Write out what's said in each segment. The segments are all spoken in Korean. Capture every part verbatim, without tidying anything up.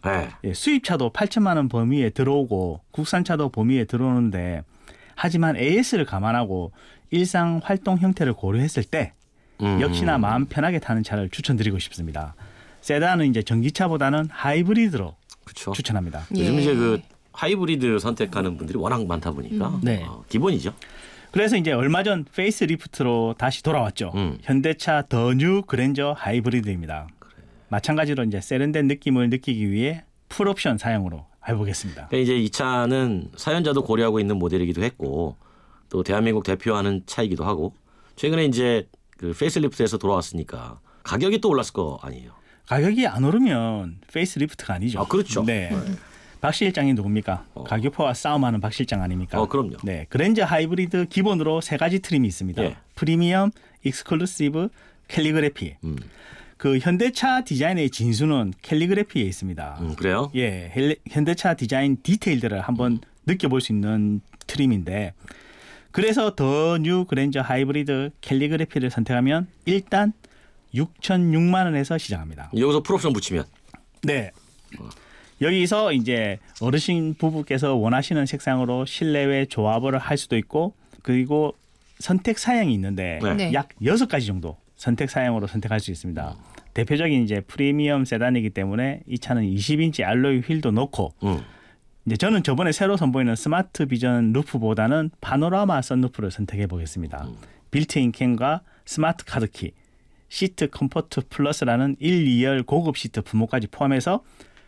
네. 예, 수입차도 팔천만 원 범위에 들어오고 국산차도 범위에 들어오는데 하지만 에이에스를 감안하고 일상 활동 형태를 고려했을 때 음. 역시나 마음 편하게 타는 차를 추천드리고 싶습니다. 세단은 이제 전기차보다는 하이브리드로 그쵸. 추천합니다. 요즘 예. 이제 그 하이브리드 선택하는 분들이 워낙 많다 보니까 음. 네. 어, 기본이죠. 그래서 이제 얼마 전 페이스리프트로 다시 돌아왔죠. 음. 현대차 더 뉴 그랜저 하이브리드입니다. 그래. 마찬가지로 이제 세련된 느낌을 느끼기 위해 풀옵션 사용으로 해보겠습니다. 그러니까 이제 이 차는 사연자도 고려하고 있는 모델이기도 했고 또 대한민국 대표하는 차이기도 하고 최근에 이제 그 페이스리프트에서 돌아왔으니까 가격이 또 올랐을 거 아니에요. 가격이 안 오르면 페이스리프트가 아니죠. 아 그렇죠. 네. 네. 박 실장이 누굽니까? 어. 가격표와 싸움하는 박 실장 아닙니까? 어, 그럼요. 네, 그랜저 하이브리드 기본으로 세 가지 트림이 있습니다. 예. 프리미엄, 익스클루시브, 캘리그래피. 음. 그 현대차 디자인의 진수는 캘리그래피에 있습니다. 음, 그래요? 예, 헬, 현대차 디자인 디테일들을 한번 음. 느껴볼 수 있는 트림인데 그래서 더 뉴 그랜저 하이브리드 캘리그래피를 선택하면 일단 육천육만 원에서 시작합니다. 여기서 풀옵션 붙이면? 네. 여기서 이제 어르신 부부께서 원하시는 색상으로 실내외 조합을 할 수도 있고 그리고 선택 사양이 있는데 네. 약 여섯 가지 정도 선택 사양으로 선택할 수 있습니다. 대표적인 이제 프리미엄 세단이기 때문에 이 차는 이십 인치 알로이 휠도 넣고 음. 이제 저는 저번에 새로 선보이는 스마트 비전 루프보다는 파노라마 선루프를 선택해 보겠습니다. 음. 빌트인 캠과 스마트 카드키, 시트 컴포트 플러스라는 일, 이열 고급 시트 부모까지 포함해서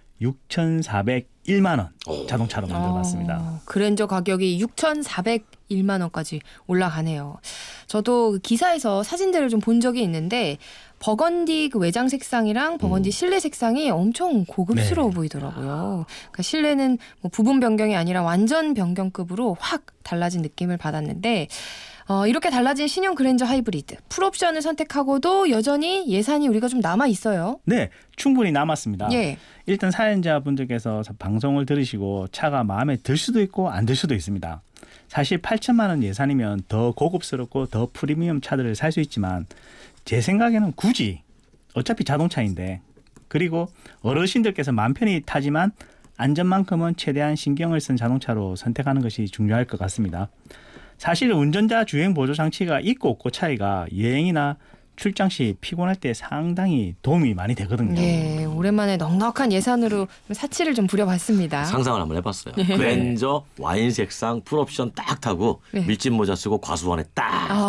육천사백일만 원 오. 자동차로 만들어봤습니다. 어, 그랜저 가격이 육천사백일만 원까지 올라가네요. 저도 기사에서 사진들을 좀 본 적이 있는데 버건디 그 외장 색상이랑 버건디 음. 실내 색상이 엄청 고급스러워 네. 보이더라고요. 그러니까 실내는 뭐 부분 변경이 아니라 완전 변경급으로 확 달라진 느낌을 받았는데 어, 이렇게 달라진 신형 그랜저 하이브리드 풀옵션을 선택하고도 여전히 예산이 우리가 좀 남아 있어요. 네, 충분히 남았습니다. 예. 일단 사연자분들께서 방송을 들으시고 차가 마음에 들 수도 있고 안 들 수도 있습니다. 사실 팔천만 원 예산이면 더 고급스럽고 더 프리미엄 차들을 살 수 있지만 제 생각에는 굳이 어차피 자동차인데 그리고 어르신들께서 마음 편히 타지만 안전만큼은 최대한 신경을 쓴 자동차로 선택하는 것이 중요할 것 같습니다. 사실 운전자 주행 보조 장치가 있고 없고 차이가 여행이나 출장 시 피곤할 때 상당히 도움이 많이 되거든요. 네, 오랜만에 넉넉한 예산으로 사치를 좀 부려봤습니다. 상상을 한번 해봤어요. 그랜저 와인 색상 풀옵션 딱 타고 네. 밀짚 모자 쓰고 과수원에 딱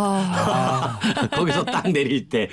아, 거기서 딱 내릴 때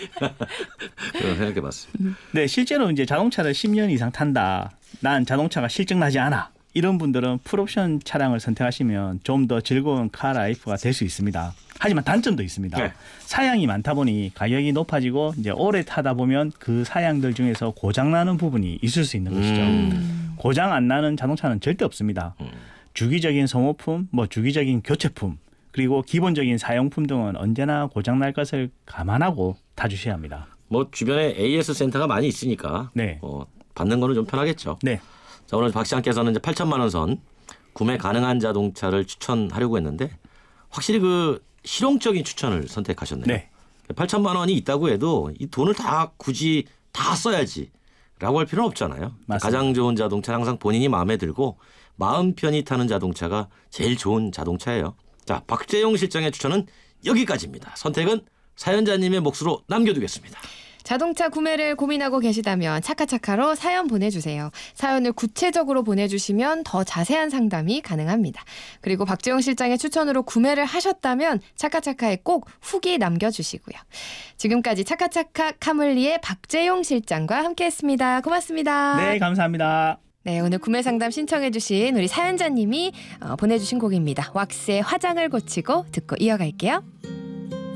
그런 생각해봤습니다. 네, 실제로 이제 자동차를 십 년 이상 탄다. 난 자동차가 실증나지 않아. 이런 분들은 풀옵션 차량을 선택하시면 좀 더 즐거운 카 라이프가 될 수 있습니다. 하지만 단점도 있습니다. 네. 사양이 많다 보니 가격이 높아지고 이제 오래 타다 보면 그 사양들 중에서 고장나는 부분이 있을 수 있는 것이죠. 음. 고장 안 나는 자동차는 절대 없습니다. 음. 주기적인 소모품, 뭐 주기적인 교체품, 그리고 기본적인 사용품 등은 언제나 고장날 것을 감안하고 타주셔야 합니다. 뭐 주변에 에이에스 센터가 많이 있으니까 네. 어, 받는 거는 좀 편하겠죠. 네. 자, 오늘 박 시장께서는 이제 팔천만 원 선 구매 가능한 자동차를 추천하려고 했는데 확실히 그 실용적인 추천을 선택하셨네요. 네. 팔천만 원이 있다고 해도 이 돈을 다 굳이 다 써야지라고 할 필요는 없잖아요. 맞습니다. 가장 좋은 자동차 항상 본인이 마음에 들고 마음 편히 타는 자동차가 제일 좋은 자동차예요. 자, 박재용 실장의 추천은 여기까지입니다. 선택은 사연자님의 몫으로 남겨두겠습니다. 자동차 구매를 고민하고 계시다면 차카차카로 사연 보내주세요. 사연을 구체적으로 보내주시면 더 자세한 상담이 가능합니다. 그리고 박재용 실장의 추천으로 구매를 하셨다면 차카차카에 꼭 후기 남겨주시고요. 지금까지 차카차카 카물리의 박재용 실장과 함께했습니다. 고맙습니다. 네, 감사합니다. 네, 오늘 구매 상담 신청해주신 우리 사연자님이 어, 보내주신 곡입니다. 왁스의 화장을 고치고 듣고 이어갈게요.